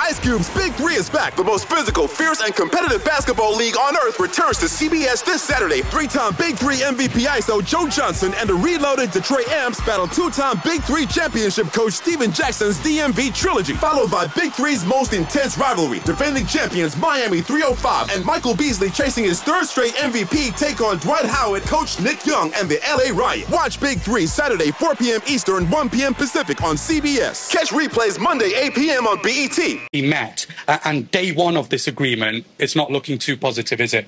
Ice Cube's Big Three is back. The most physical, fierce, and competitive basketball league on earth returns to CBS this Saturday. Three-time Big Three MVP ISO Joe Johnson and the reloaded Detroit Amps battle two-time Big Three championship coach Steven Jackson's DMV trilogy, followed by Big Three's most intense rivalry. Defending champions Miami 305 and Michael Beasley chasing his third straight MVP take on Dwight Howard, coach Nick Young, and the LA Riot. Watch Big Three Saturday, 4 p.m. Eastern, 1 p.m. Pacific on CBS. Catch replays Monday, 8 p.m. on BET. He met, and day one of this agreement, it's not looking too positive, is it?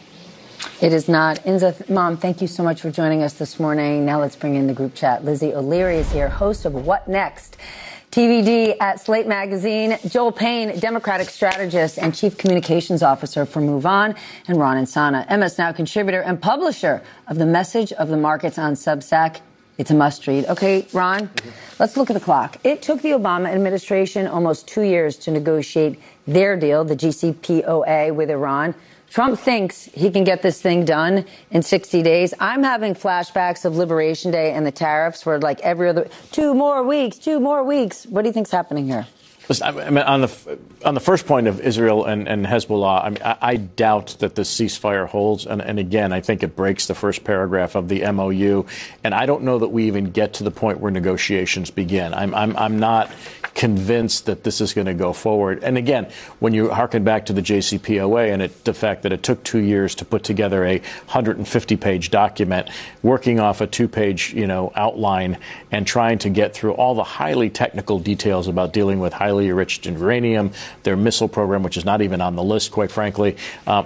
It is not. Inza, Mom, thank you so much for joining us this morning. Now let's bring in the group chat. Lizzie O'Leary is here, host of What Next? TVD at Slate Magazine. Joel Payne, Democratic strategist and chief communications officer for MoveOn, and Ron Insana, MS Now contributor and publisher of The Message of the Markets on Substack. It's a must read. Okay, Ron, let's look at the clock. It took the Obama administration almost 2 years to negotiate their deal, the JCPOA, with Iran. Trump thinks he can get this thing done in 60 days. I'm having flashbacks of Liberation Day and the tariffs where like every other 2 more weeks. What do you think's happening here? Listen, I mean, on the first point of Israel and Hezbollah, I mean, I doubt that the ceasefire holds. And again, I think it breaks the first paragraph of the MOU. And I don't know that we even get to the point where negotiations begin. I'm not convinced that this is going to go forward. And again, when you harken back to the JCPOA and the fact that it took 2 years to put together a 150-page document, working off a 2-page, outline and trying to get through all the highly technical details about dealing with highly enriched uranium, their missile program, which is not even on the list, quite frankly.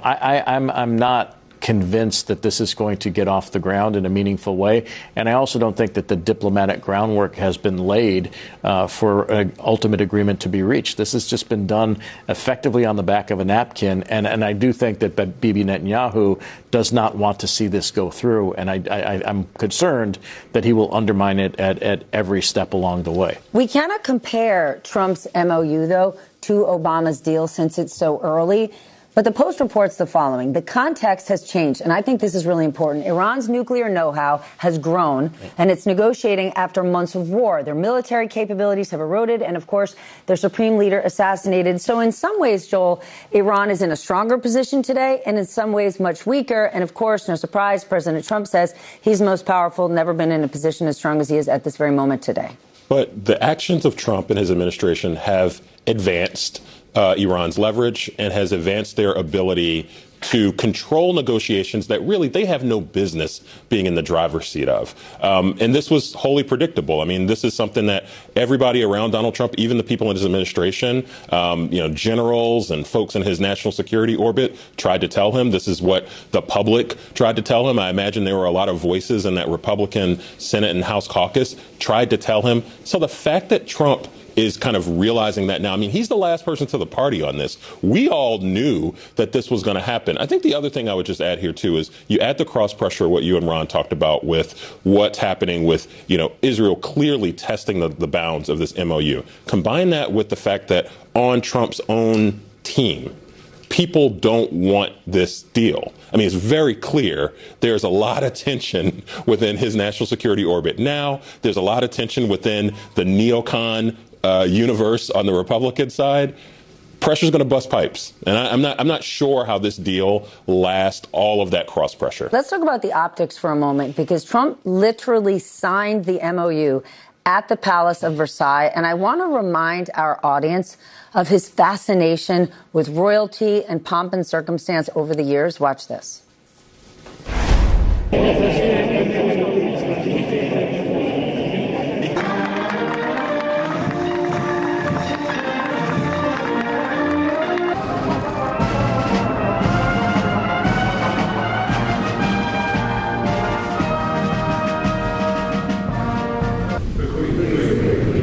I'm not convinced that this is going to get off the ground in a meaningful way. And I also don't think that the diplomatic groundwork has been laid for an ultimate agreement to be reached. This has just been done effectively on the back of a napkin. And I do think that Bibi Netanyahu does not want to see this go through. And I'm concerned that he will undermine it at every step along the way. We cannot compare Trump's MOU, though, to Obama's deal since it's so early. But the Post reports the following. The context has changed, and I think this is really important. Iran's nuclear know-how has grown, and it's negotiating after months of war. Their military capabilities have eroded, and, of course, their supreme leader assassinated. So in some ways, Joel, Iran is in a stronger position today, and in some ways much weaker. And, of course, no surprise, President Trump says he's most powerful, never been in a position as strong as he is at this very moment today. But the actions of Trump and his administration have advanced Iran's leverage and has advanced their ability to control negotiations that really they have no business being in the driver's seat of. And this was wholly predictable. I mean, this is something that everybody around Donald Trump, even the people in his administration, generals and folks in his national security orbit tried to tell him. This is what the public tried to tell him. I imagine there were a lot of voices in that Republican Senate and House caucus tried to tell him. So the fact that Trump is kind of realizing that now. I mean, he's the last person to the party on this. We all knew that this was going to happen. I think the other thing I would just add here, too, is you add the cross pressure, what you and Ron talked about with what's happening with, Israel clearly testing the bounds of this MOU. Combine that with the fact that on Trump's own team, people don't want this deal. I mean, it's very clear there's a lot of tension within his national security orbit now. There's a lot of tension within the neocon universe on the Republican side. Pressure's going to bust pipes. And I'm not sure how this deal lasts all of that cross pressure. Let's talk about the optics for a moment, because Trump literally signed the MOU at the Palace of Versailles. And I want to remind our audience of his fascination with royalty and pomp and circumstance over the years. Watch this.